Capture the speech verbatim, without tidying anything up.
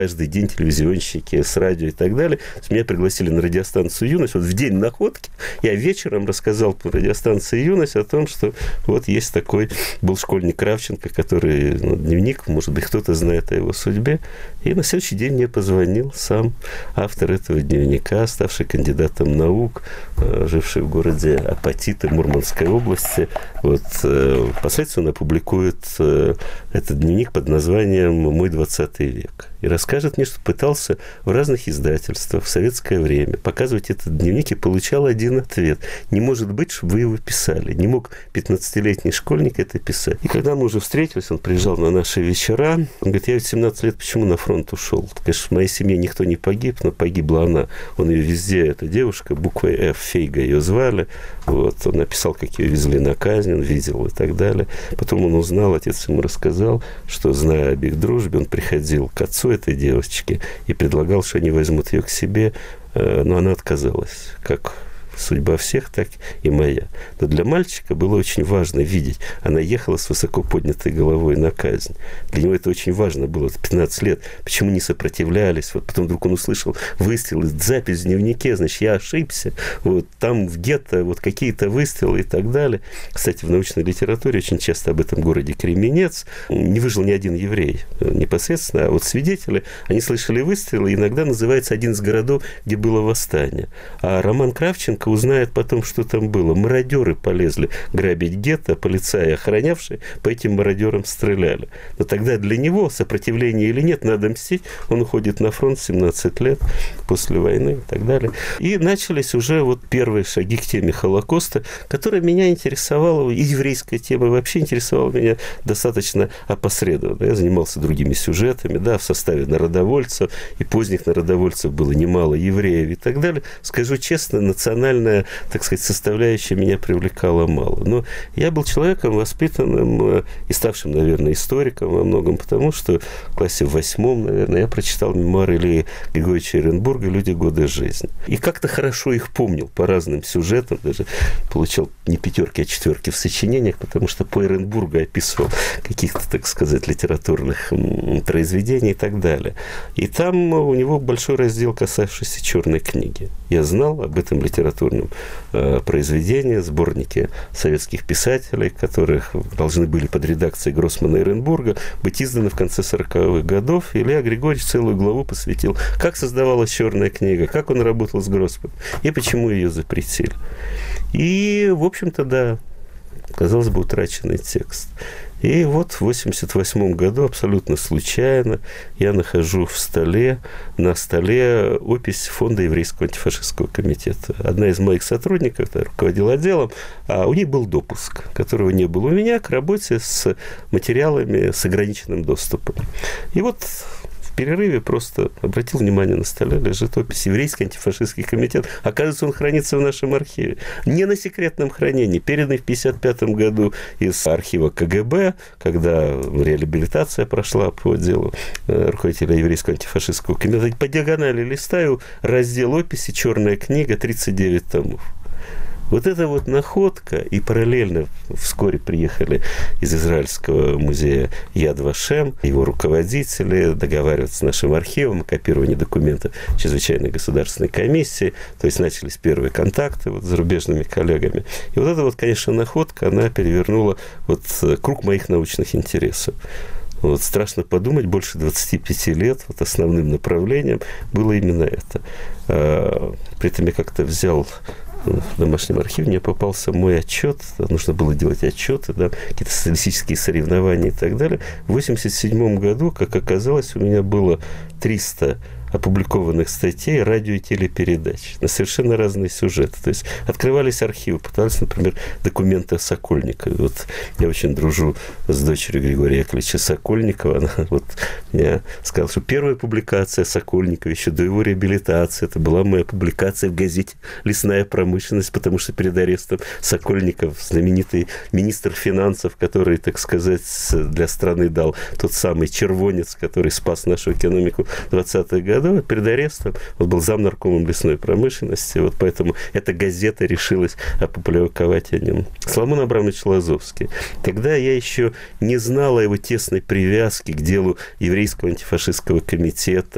Каждый день телевизионщики с радио и так далее. Меня пригласили на радиостанцию «Юность». Вот в день находки я вечером рассказал по радиостанции «Юность» о том, что вот есть такой был школьник Кравченко, который, ну, дневник, может быть, кто-то знает о его судьбе. И на следующий день мне позвонил сам автор этого дневника, ставший кандидатом наук, живший в городе Апатиты Мурманской области. Вот, впоследствии он опубликует этот дневник под названием «Мой двадцатый век». И расскажет мне, что пытался в разных издательствах в советское время показывать этот дневник и получал один ответ. Не может быть, чтобы вы его писали. Не мог пятнадцатилетний школьник это писать. И когда мы уже встретились, он приезжал на наши вечера. Он говорит, я ведь семнадцать лет почему на фронт ушел? Конечно, в моей семье никто не погиб, но погибла она. Он ее везде, эта девушка, буквой F, Фейга ее звали. Вот. Он написал, как ее везли на казнь, он видел и так далее. Потом он узнал, отец ему рассказал, что, зная об их дружбе, он приходил к отцу этой девочки и предлагал, что они возьмут ее к себе, но она отказалась. Как судьба всех, так и моя. Но для мальчика было очень важно видеть. Она ехала с высоко поднятой головой на казнь. Для него это очень важно было. пятнадцать лет. Почему не сопротивлялись? Вот потом вдруг он услышал выстрелы, запись в дневнике, значит, я ошибся. Вот там где-то вот какие-то выстрелы и так далее. Кстати, в научной литературе очень часто об этом городе Кременец не выжил ни один еврей непосредственно, а вот свидетели, они слышали выстрелы, иногда называется один из городов, где было восстание. А Роман Кравченко узнает потом, что там было. Мародеры полезли грабить гетто, полицаи, охранявшие, по этим мародерам стреляли. Но тогда для него, сопротивление или нет, надо мстить. Он уходит на фронт в семнадцать лет после войны и так далее. И начались уже вот первые шаги к теме Холокоста, которая меня интересовала, и еврейская тема вообще интересовала меня достаточно опосредованно. Я занимался другими сюжетами, да, в составе народовольцев, и поздних народовольцев было немало евреев и так далее. Скажу честно, национальная, так сказать, составляющая меня привлекала мало. Но я был человеком воспитанным и ставшим, наверное, историком во многом, потому что в классе в восьмом, наверное, я прочитал мемуары Ильи Григорьевича Эренбурга «Люди, годы жизни». И как-то хорошо их помнил по разным сюжетам, даже получал не пятерки, а четверки в сочинениях, потому что по Эренбургу описывал каких-то, так сказать, литературных произведений и так далее. И там у него большой раздел, касавшийся «Черной книги». Я знал об этом литературном э, произведении, сборнике советских писателей, которых должны были под редакцией Гроссмана и Эренбурга быть изданы в конце сороковых годов. Илья Григорьевич целую главу посвятил, как создавалась «Черная книга», как он работал с Гроссманом и почему ее запретили. И, в общем-то, да, казалось бы, утраченный текст. И вот в восемьдесят восьмом году абсолютно случайно я нахожу в столе, на столе опись Фонда Еврейского антифашистского комитета. Одна из моих сотрудников, руководила отделом, а у них был допуск, которого не было у меня, к работе с материалами с ограниченным доступом. И вот в перерыве просто обратил внимание, на столе лежит опись «Еврейский антифашистский комитет». Оказывается, он хранится в нашем архиве. Не на секретном хранении. Переданный в пятьдесят пятом году из архива ка гэ бэ, когда реабилитация прошла по делу руководителя Еврейского антифашистского комитета. По диагонали листаю раздел описи «Черная книга», тридцать девять томов. Вот эта вот находка, и параллельно вскоре приехали из Израильского музея Яд Вашем, его руководители, договариваться с нашим архивом о копировании документов чрезвычайной государственной комиссии, то есть начались первые контакты вот с зарубежными коллегами. И вот эта вот, конечно, находка, она перевернула вот круг моих научных интересов. Вот, страшно подумать, больше двадцати пяти лет вот основным направлением было именно это. А, при этом я как-то взял в домашнем архиве, мне попался мой отчет, нужно было делать отчеты, да, какие-то статистические соревнования и так далее. В восемьдесят седьмом году, как оказалось, у меня было триста опубликованных статей, радио и телепередач на совершенно разные сюжеты. То есть открывались архивы, пытались, например, документы о Сокольникове. Вот я очень дружу с дочерью Григория Яковлевича Сокольникова. Она вот мне сказала, что первая публикация Сокольникова еще до его реабилитации, это была моя публикация в газете «Лесная промышленность», потому что перед арестом Сокольников, знаменитый министр финансов, который, так сказать, для страны дал тот самый червонец, который спас нашу экономику в двадцатых годах, перед арестом он был замнаркомом лесной промышленности, вот поэтому эта газета решилась опубликовать о нем. Соломон Абрамович Лазовский. Тогда я еще не знал о его тесной привязке к делу Еврейского антифашистского комитета,